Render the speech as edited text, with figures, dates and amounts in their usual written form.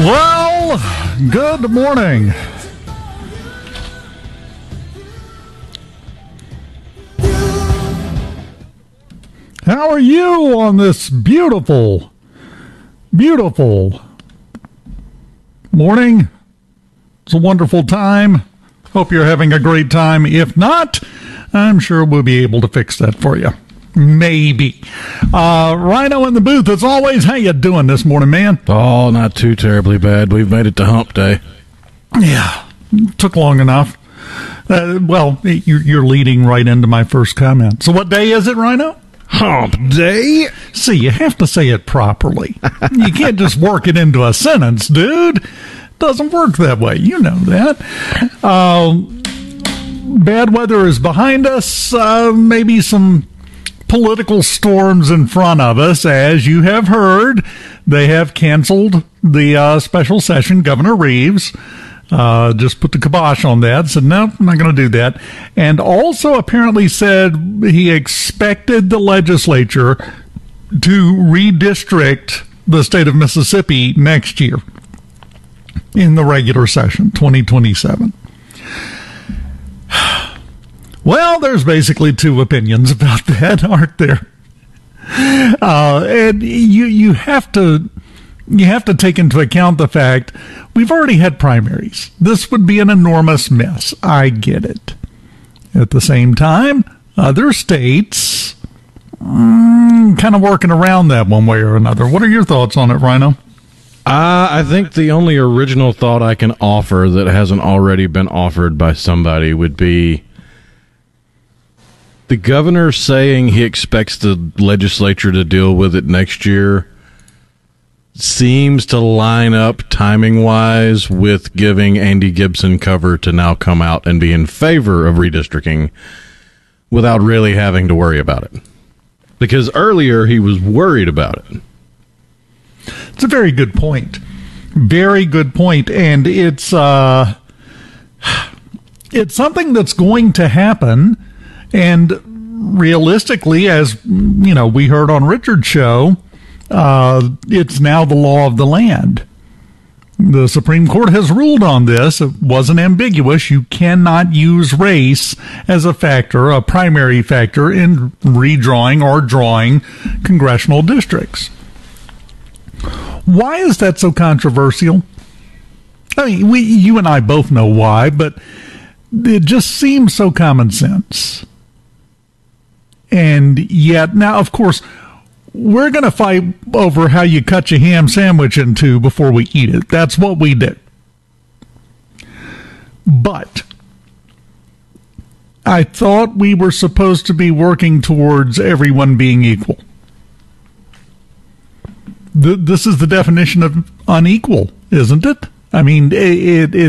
Well, good morning. How are you on this beautiful morning? It's a wonderful time. Hope you're having a great time. If not, I'm sure we'll be able to fix that for you. Maybe. Rhino in the booth, as always. How you doing this morning, man? Oh, not too terribly bad. We've made it to hump day. Yeah, took long enough. Well, you're leading right into my first comment. So what day is it, Rhino? Hump day? See, you have to say it properly. You can't just work it into a sentence, dude. Doesn't work that way. You know that. Bad weather is behind us. Maybe some political storms in front of us. As you have heard, they have canceled the special session. Governor Reeves just put the kibosh on that, said, no, I'm not going to do that. And also apparently said he expected the legislature to redistrict the state of Mississippi next year in the regular session, 2027. Well, there's basically two opinions about that, aren't there? And you have to take into account the fact we've already had primaries. This would be an enormous mess. I get it. At the same time, other states kind of working around that one way or another. What are your thoughts on it, Rhino? I think the only original thought I can offer that hasn't already been offered by somebody would be the governor saying he expects the legislature to deal with it next year seems to line up timing-wise with giving Andy Gibson cover to now come out and be in favor of redistricting without really having to worry about it. Because earlier he was worried about it. It's a very good point. Very good point. And it's something that's going to happen. And realistically, as you know, we heard on Richard's show, it's now the law of the land. The Supreme Court has ruled on this. It wasn't ambiguous. You cannot use race as a factor, a primary factor, in redrawing or drawing congressional districts. Why is that so controversial? I mean, you and I both know why, but it just seems so common sense. And yet, now, of course, we're going to fight over how you cut your ham sandwich in two before we eat it. That's what we do. But I thought we were supposed to be working towards everyone being equal. This is the definition of unequal, isn't it? I mean, it